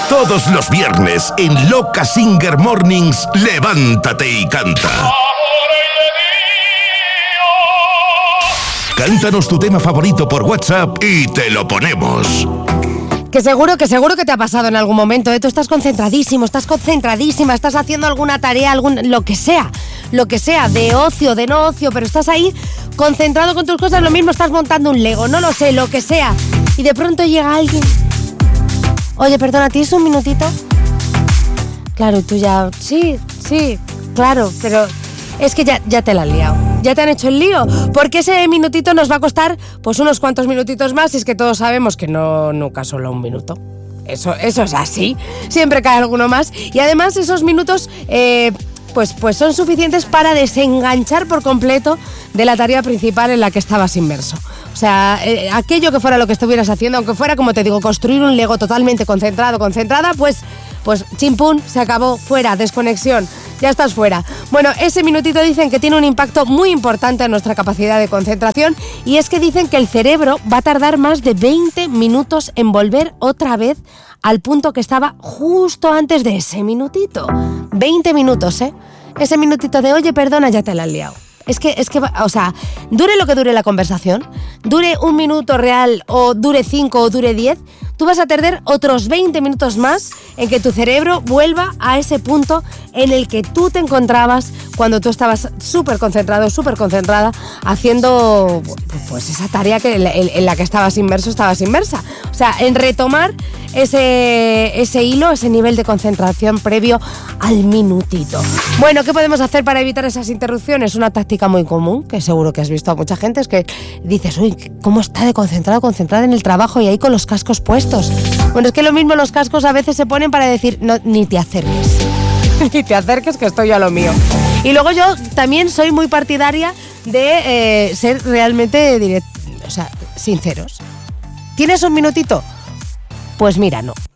Todos los viernes en Loca Singer Mornings, levántate y canta. Cántanos tu tema favorito por WhatsApp y te lo ponemos. Que seguro que te ha pasado en algún momento, ¿eh? Tú estás concentradísimo, estás concentradísima, estás haciendo alguna tarea, lo que sea, de ocio, de no ocio, pero estás ahí concentrado con tus cosas, lo mismo estás montando un Lego, no lo sé, lo que sea, y de pronto llega alguien. Oye, perdona, ¿tienes un minutito? Claro, y tú ya, sí, claro, pero es que ya te la has liado. Ya te han hecho el lío, porque ese minutito nos va a costar pues unos cuantos minutitos más, y es que todos sabemos que nunca solo un minuto. Eso es así, siempre cae alguno más, y además esos minutos pues son suficientes para desenganchar por completo de la tarea principal en la que estabas inmerso. O sea, aquello que fuera lo que estuvieras haciendo, aunque fuera, como te digo, construir un Lego totalmente concentrada, pues chimpún, se acabó, fuera, desconexión, ya estás fuera. Bueno, ese minutito dicen que tiene un impacto muy importante en nuestra capacidad de concentración, y es que dicen que el cerebro va a tardar más de 20 minutos en volver otra vez al punto que estaba justo antes de ese minutito. 20 minutos, ¿eh? Ese minutito de, oye, perdona, ya te la has liado. Es que, o sea, dure lo que dure la conversación, dure un minuto real o dure 5 o dure 10, tú vas a perder otros 20 minutos más en que tu cerebro vuelva a ese punto en el que tú te encontrabas cuando tú estabas súper concentrado, súper concentrada, haciendo pues esa tarea en la que estabas inmersa. O sea, en retomar ese hilo, ese nivel de concentración previo al minutito. Bueno, ¿qué podemos hacer para evitar esas interrupciones? Una táctica muy común, que seguro que has visto a mucha gente, es que dices, uy, ¿cómo está de concentrada en el trabajo y ahí con los cascos puestos? Bueno, es que lo mismo los cascos a veces se ponen para decir, no, ni te acerques. Ni te acerques, que estoy a lo mío. Y luego yo también soy muy partidaria de ser realmente sinceros. ¿Tienes un minutito? Pues mira, no.